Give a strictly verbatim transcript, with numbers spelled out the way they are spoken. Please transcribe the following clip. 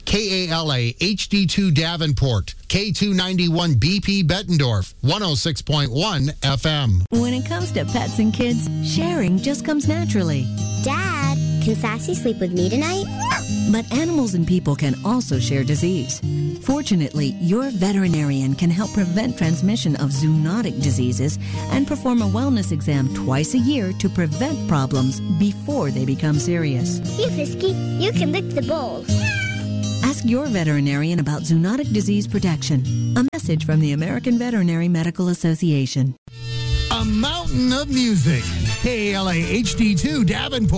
K A L A H D two Davenport, K two ninety-one B P Bettendorf, one oh six point one F M. When it comes to pets and kids, sharing just comes naturally. Dad, can Sassy sleep with me tonight? But animals and people can also share disease. Fortunately, your veterinarian can help prevent transmission of zoonotic diseases and perform a wellness exam twice a year to prevent problems before they become serious. Here, Frisky, you can lick the bowl. Ask your veterinarian about zoonotic disease protection. A message from the American Veterinary Medical Association. A mountain of music. K A L A H D two Davenport.